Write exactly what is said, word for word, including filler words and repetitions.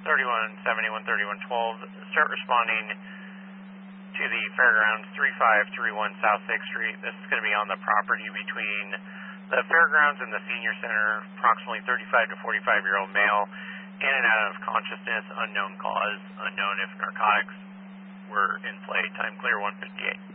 thirty-one seventy, one thirty-one twelve, start responding to the Fairgrounds, three five three one South sixth Street. This is going to be on the property between the Fairgrounds and the Senior Center, approximately thirty-five to forty-five-year-old male, in and out of consciousness, unknown cause, unknown if narcotics were in play. Time clear, one fifty-eight.